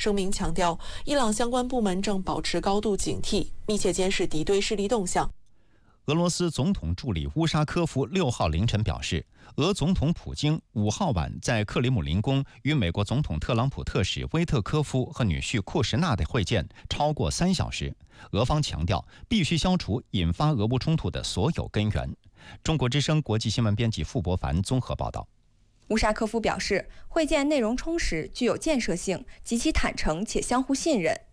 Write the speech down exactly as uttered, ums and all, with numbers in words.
声明强调，伊朗相关部门正保持高度警惕，密切监视敌对势力动向。 俄罗斯总统助理乌沙科夫六号凌晨表示，俄总统普京五号晚在克里姆林宫与美国总统特朗普特使威特科夫和女婿库什纳的会见超过三小时。俄方强调，必须消除引发俄乌冲突的所有根源。中国之声国际新闻编辑傅博凡综合报道。 乌沙科夫表示，会见内容充实，具有建设性，极其坦诚且相互信任。